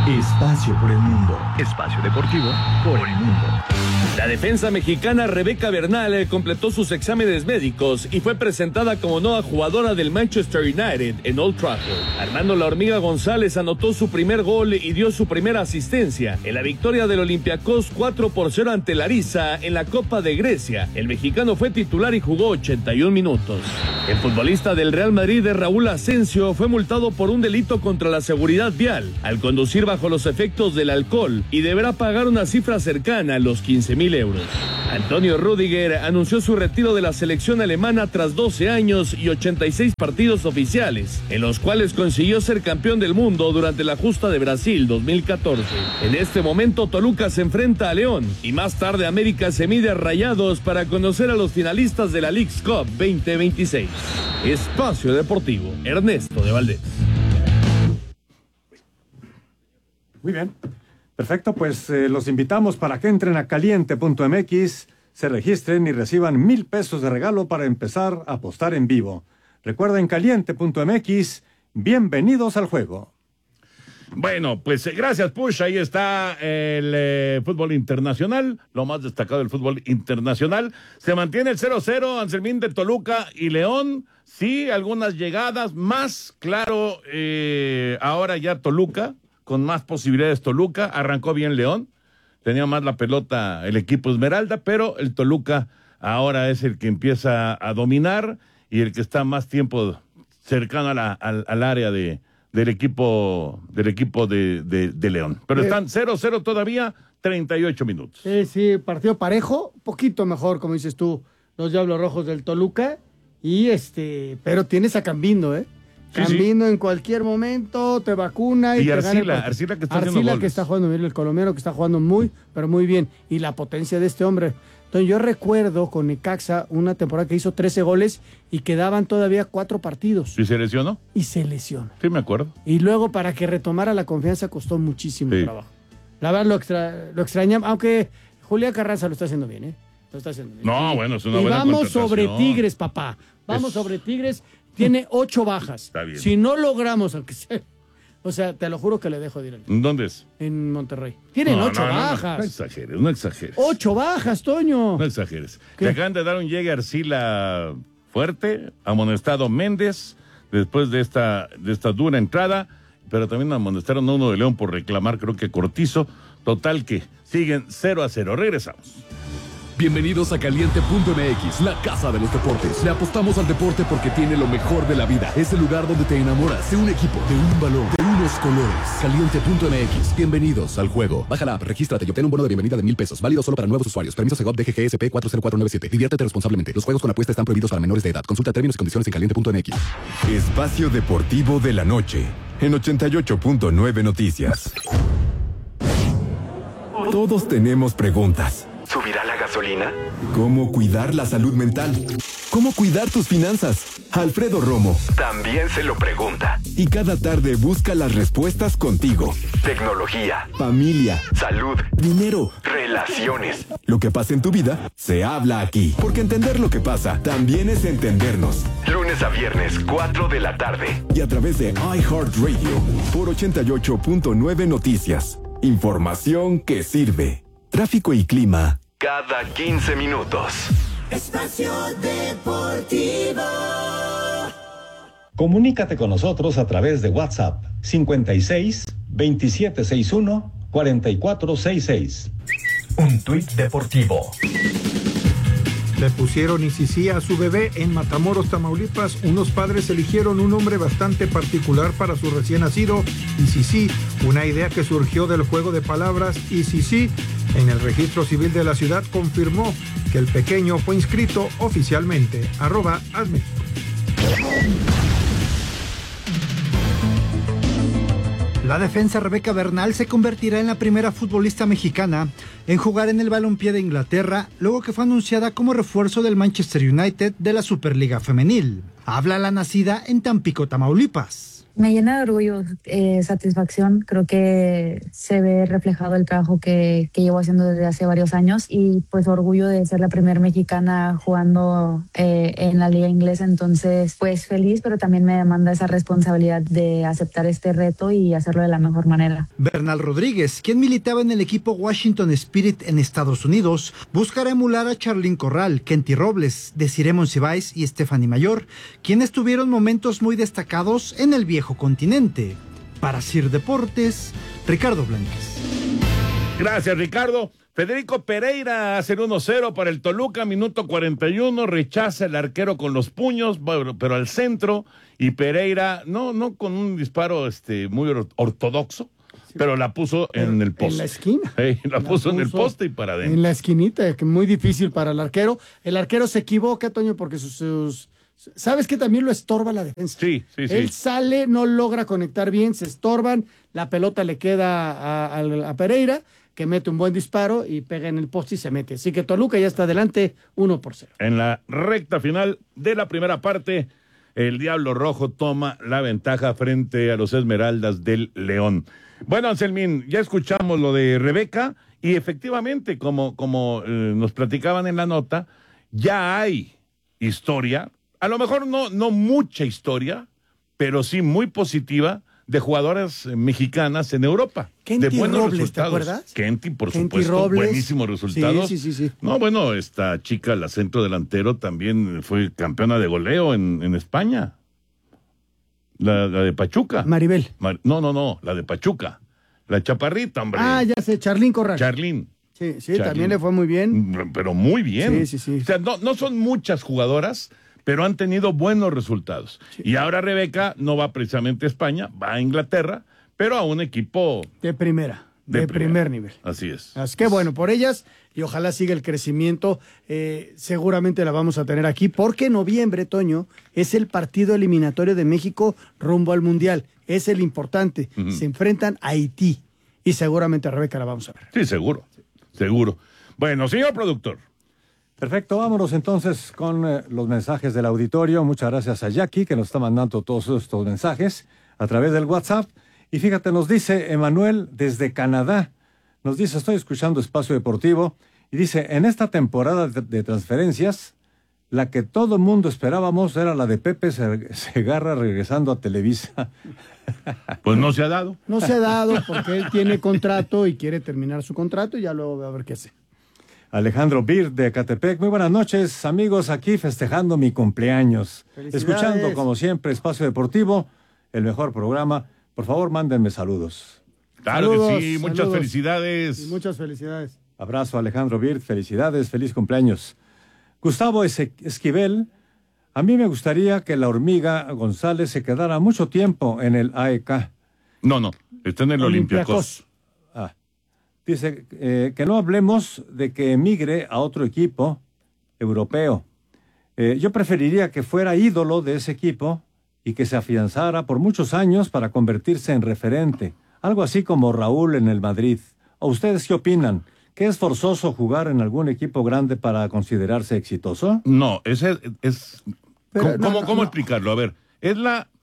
Espacio por el mundo. Espacio deportivo por el mundo. La defensa mexicana Rebeca Bernal completó sus exámenes médicos y fue presentada como nueva jugadora del Manchester United en Old Trafford. Armando La Hormiga González anotó su primer gol y dio su primera asistencia en la victoria del Olympiacos 4-0 ante Larissa en la Copa de Grecia. El mexicano fue titular y jugó 81 minutos. El futbolista del Real Madrid, Raúl Asensio, fue multado por un delito contra la seguridad vial al conducir bajo los efectos del alcohol y deberá pagar una cifra cercana a los 15,000 euros. Antonio Rüdiger anunció su retiro de la selección alemana tras 12 años y 86 partidos oficiales, en los cuales consiguió ser campeón del mundo durante la justa de Brasil 2014. En este momento Toluca se enfrenta a León y más tarde América se mide a Rayados para conocer a los finalistas de la Leagues Cup 2026. Espacio Deportivo, Ernesto de Valdés. Muy bien. Perfecto, pues los invitamos para que entren a caliente.mx, se registren y reciban 1,000 pesos de regalo para empezar a apostar en vivo. Recuerden caliente.mx, bienvenidos al juego. Bueno, pues gracias, Push. Ahí está el fútbol internacional, lo más destacado del fútbol internacional. Se mantiene el 0-0, Anselmín, de Toluca y León. Sí, algunas llegadas más, claro, ahora ya Toluca, con más posibilidades Toluca. Arrancó bien León, tenía más la pelota el equipo Esmeralda, pero el Toluca ahora es el que empieza a dominar y el que está más tiempo cercano al área del equipo de León. Pero están 0-0 todavía, 38 minutos. Sí, partido parejo, poquito mejor, como dices tú, los Diablos Rojos del Toluca, pero tienes a Cambindo, Cambindo en cualquier momento, te vacuna y te Arcila, Arcila que está haciendo goles. Que está jugando bien, el colombiano que está jugando pero muy bien, y la potencia de este hombre. Entonces yo recuerdo con Necaxa una temporada que hizo 13 goles y quedaban todavía 4 partidos. ¿Y se lesionó? Y se lesionó. Sí, me acuerdo. Y luego para que retomara la confianza costó muchísimo trabajo. La verdad lo extrañaba, aunque Julián Carranza lo está haciendo bien, Lo está haciendo bien. No, bueno, es una y buena vamos contratación. sobre Tigres, papá. Vamos sobre Tigres. Tiene 8 bajas. Está bien. Si no logramos, aunque sea... O sea, te lo juro que le dejo de ir. ¿Dónde es? En Monterrey. Tienen 8 bajas. No exageres. 8 bajas, Toño. No exageres. Te acaban de dar un llegue a Arcila fuerte, amonestado Méndez, después de esta dura entrada, pero también amonestaron a uno de León por reclamar, creo que Cortizo. Total que siguen 0-0. Regresamos. Bienvenidos a Caliente.mx, la casa de los deportes. Le apostamos al deporte porque tiene lo mejor de la vida. Es el lugar donde te enamoras de un equipo, de un balón, de unos colores. Caliente.mx, bienvenidos al juego. Baja la app, regístrate y obtén un bono de bienvenida de 1,000 pesos. Válido solo para nuevos usuarios. Permiso Segov DGGSP 40497. Diviértete responsablemente. Los juegos con apuesta están prohibidos para menores de edad. Consulta términos y condiciones en Caliente.mx. Espacio Deportivo de la Noche, en 88.9 Noticias. Todos tenemos preguntas. ¿Subirá la gasolina? ¿Cómo cuidar la salud mental? ¿Cómo cuidar tus finanzas? Alfredo Romo también se lo pregunta. Y cada tarde busca las respuestas contigo. Tecnología, familia, salud, dinero, relaciones. Lo que pasa en tu vida se habla aquí. Porque entender lo que pasa también es entendernos. Lunes a viernes, 4 de la tarde. Y a través de iHeartRadio por 88.9 Noticias. Información que sirve. Tráfico y clima. Cada 15 minutos. Espacio Deportivo. Comunícate con nosotros a través de WhatsApp 56 2761 4466. Un tuit deportivo. Le pusieron Isisí a su bebé en Matamoros, Tamaulipas. Unos padres eligieron un nombre bastante particular para su recién nacido, Isisí, una idea que surgió del juego de palabras Isisí. En el registro civil de la ciudad confirmó que el pequeño fue inscrito oficialmente. @hazme. La defensa Rebeca Bernal se convertirá en la primera futbolista mexicana en jugar en el balompié de Inglaterra, luego que fue anunciada como refuerzo del Manchester United de la Superliga Femenil. Habla la nacida en Tampico, Tamaulipas. Me llena de orgullo, satisfacción. Creo que se ve reflejado el trabajo que llevo haciendo desde hace varios años y pues orgullo de ser la primera mexicana jugando en la liga inglesa. Entonces, pues feliz, pero también me demanda esa responsabilidad de aceptar este reto y hacerlo de la mejor manera. Bernal Rodríguez, quien militaba en el equipo Washington Spirit en Estados Unidos, buscará emular a Charlín Corral, Kenty Robles, Desiree Monsiváis y Stephanie Mayor, quienes tuvieron momentos muy destacados en el viejo continente. Para Sir Deportes, Ricardo Blanques. Gracias, Ricardo. Federico Pereira hace el 1-0 para el Toluca, minuto 41, rechaza el arquero con los puños, bueno, pero al centro, y Pereira, no con un disparo muy ortodoxo, pero la puso en el poste. En la esquina. La puso en el poste y para adentro. En la esquinita, que muy difícil para el arquero. El arquero se equivoca, Toño, porque ¿sabes qué? También lo estorba la defensa. Sí. Él sale, no logra conectar bien, se estorban, la pelota le queda a Pereira, que mete un buen disparo y pega en el poste y se mete. Así que Toluca ya está adelante 1-0. En la recta final de la primera parte, el Diablo Rojo toma la ventaja frente a los Esmeraldas del León. Bueno, Anselmín, ya escuchamos lo de Rebeca y efectivamente, como nos platicaban en la nota, ya hay historia. A lo mejor no mucha historia, pero sí muy positiva de jugadoras mexicanas en Europa. Kenty de buenos Robles, resultados. ¿te acuerdas? Kenty, por Kenty supuesto, Robles. buenísimos resultados. Sí. No, bueno, esta chica, la centro delantero, también fue campeona de goleo en España. La de Pachuca. Maribel. No, la de Pachuca. La chaparrita, hombre. Ah, ya sé, Charlín Corral. Charlín. Sí, también le fue muy bien. Pero muy bien. Sí. O sea, no son muchas jugadoras, pero han tenido buenos resultados. Sí. Y ahora Rebeca no va precisamente a España, va a Inglaterra, pero a un equipo... De primera, de primer nivel. Así es. Así que bueno, por ellas, y ojalá siga el crecimiento, seguramente la vamos a tener aquí, porque en noviembre, Toño, es el partido eliminatorio de México rumbo al Mundial. Es el importante. Se enfrentan a Haití, y seguramente a Rebeca la vamos a ver. Sí, seguro. Bueno, señor productor. Perfecto, vámonos entonces con los mensajes del auditorio. Muchas gracias a Jackie, que nos está mandando todos estos mensajes a través del WhatsApp. Y fíjate, nos dice Emanuel desde Canadá, nos dice, estoy escuchando Espacio Deportivo, y dice, en esta temporada de transferencias, la que todo el mundo esperábamos era la de Pepe Segarra regresando a Televisa. Pues no se ha dado. No se ha dado porque él tiene contrato y quiere terminar su contrato y ya luego va a ver qué hace. Alejandro Bir de Ecatepec, muy buenas noches, amigos, aquí festejando mi cumpleaños. Escuchando, como siempre, Espacio Deportivo, el mejor programa. Por favor, mándenme saludos. Claro que sí, muchas felicidades. Y muchas felicidades. Abrazo, Alejandro Bir, felicidades, feliz cumpleaños. Gustavo Esquivel, a mí me gustaría que la hormiga González se quedara mucho tiempo en el AEK. No, está en el Olympiacos. Dice que no hablemos de que emigre a otro equipo europeo. Yo preferiría que fuera ídolo de ese equipo y que se afianzara por muchos años para convertirse en referente. Algo así como Raúl en el Madrid. ¿O ustedes qué opinan? ¿Que es forzoso jugar en algún equipo grande para considerarse exitoso? No, ese es... ¿Cómo explicarlo? A ver, es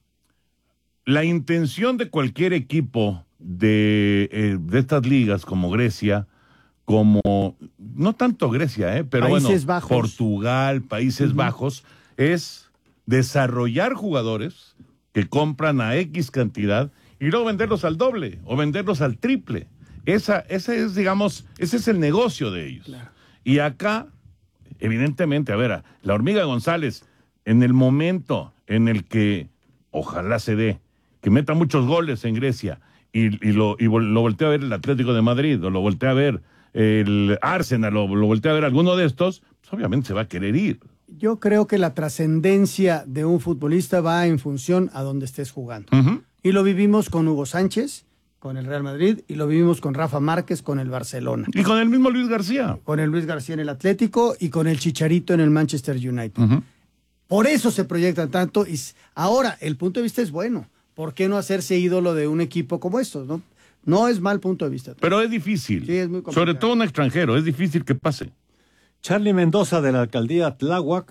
la intención de cualquier equipo de estas ligas como Grecia, como... No tanto Grecia, pero Países Bajos. Portugal, Países Bajos, es desarrollar jugadores que compran a X cantidad y luego venderlos al doble o venderlos al triple. Ese es, digamos, ese es el negocio de ellos. Claro. Y acá, evidentemente, a ver, la hormiga González, en el momento en el que, ojalá se dé, que meta muchos goles en Grecia y lo voltea a ver el Atlético de Madrid, o lo voltea a ver el Arsenal, lo voltea a ver alguno de estos, pues obviamente se va a querer ir. Yo creo que la trascendencia de un futbolista va en función a donde estés jugando. Y lo vivimos con Hugo Sánchez, con el Real Madrid, y lo vivimos con Rafa Márquez, con el Barcelona. Y con el mismo Luis García. Con el Luis García en el Atlético y con el Chicharito en el Manchester United. Por eso se proyectan tanto. Y ahora, el punto de vista es bueno. ¿Por qué no hacerse ídolo de un equipo como estos? No es mal punto de vista. Pero es difícil. Sí, es muy complicado. Sobre todo un extranjero, es difícil que pase. Charlie Mendoza de la alcaldía Tláhuac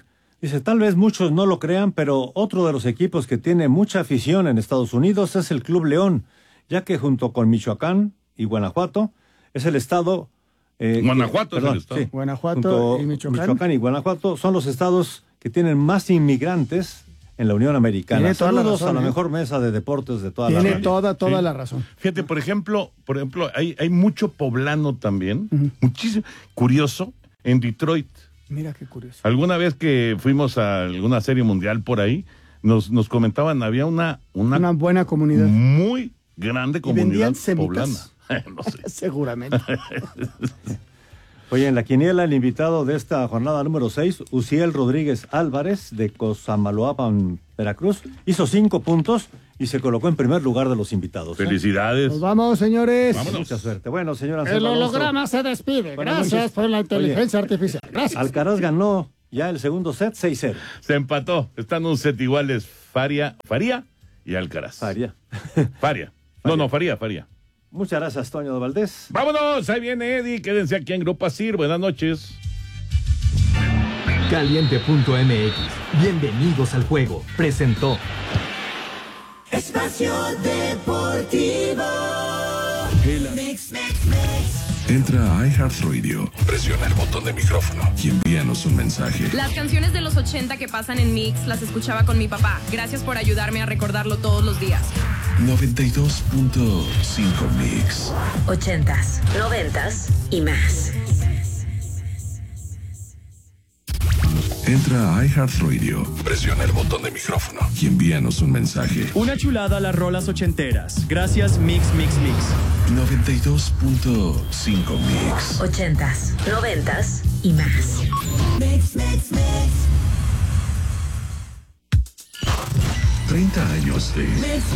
Dice, tal vez muchos no lo crean, pero otro de los equipos que tiene mucha afición en Estados Unidos es el Club León, ya que junto con Michoacán y Guanajuato es el estado... Guanajuato es el estado. Sí, Guanajuato y Michoacán. Y Guanajuato son los estados que tienen más inmigrantes en la Unión Americana. Tiene toda la Saludos razón, a la mejor mesa de deportes de toda la Tiene radio. toda Sí. la razón. Fíjate, por ejemplo, hay mucho poblano también, muchísimo, curioso, en Detroit. Mira qué curioso. Alguna vez que fuimos a alguna serie mundial por ahí, nos comentaban, había una buena comunidad. muy grande ¿Y comunidad vendían semitas? poblana. No sé. Seguramente. Oye, en la quiniela, el invitado de esta jornada número 6, Uziel Rodríguez Álvarez, de Cosamaloapan, Veracruz, hizo 5 puntos y se colocó en primer lugar de los invitados. Felicidades. Nos vamos, señores. Vámonos. Mucha suerte. Bueno, señor El Anselmo Alonso, holograma se despide. Buenas Gracias noches. por la inteligencia artificial. Gracias. Alcaraz ganó ya el segundo set 6-0. Se empató. Están un set iguales Faria y Alcaraz. Faria. Faria. Muchas gracias, Toño de Valdés. Vámonos, ahí viene Eddie. Quédense aquí en Grupo Asir. Buenas noches. Caliente.mx. Bienvenidos al juego. Presentó Espacio Deportivo. Entra a iHeartRadio, presiona el botón de micrófono y envíanos un mensaje. Las canciones de los 80 que pasan en Mix las escuchaba con mi papá. Gracias por ayudarme a recordarlo todos los días. 92.5 Mix. 80s, 90s y más. Entra a iHeartRadio, presiona el botón de micrófono y envíanos un mensaje. Una chulada las rolas ochenteras. Gracias Mix. 92.5 Mix. 80s, 90s y más. Mix. 30 años de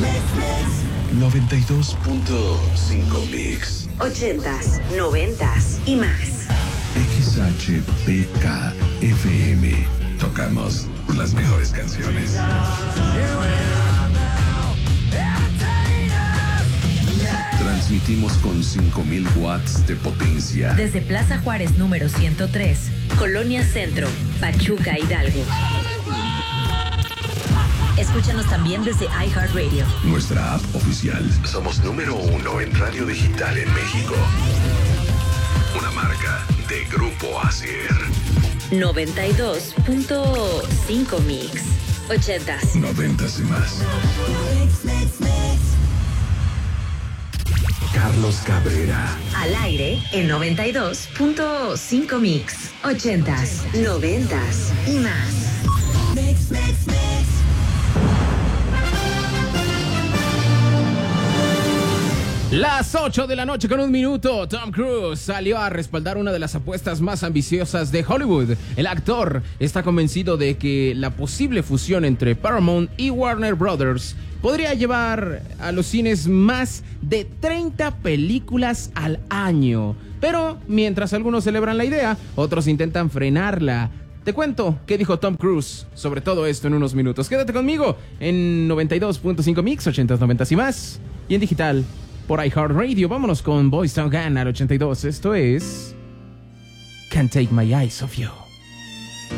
92.5 Mix. 80s, 90s y más. XHPKFM. Tocamos las mejores canciones. Transmitimos con 5,000 watts de potencia. Desde Plaza Juárez número 103, Colonia Centro, Pachuca, Hidalgo. Escúchanos también desde iHeartRadio. Nuestra app oficial. Somos número 1 en radio digital en México. Una marca de Grupo Asir. 92.5 Mix. 80s. 90s y más. Carlos Cabrera. Al aire en 92.5 Mix. 80s, 90s y más. Mix. Las 8 de la noche con 1 minuto, Tom Cruise salió a respaldar una de las apuestas más ambiciosas de Hollywood. El actor está convencido de que la posible fusión entre Paramount y Warner Brothers podría llevar a los cines más de 30 películas al año. Pero mientras algunos celebran la idea, otros intentan frenarla. Te cuento qué dijo Tom Cruise sobre todo esto en unos minutos. Quédate conmigo en 92.5 Mix, 80s, 90s y más. Y en digital por iHeartRadio. Vámonos con Boyz II Men al 82. Esto es Can't Take My Eyes Off You.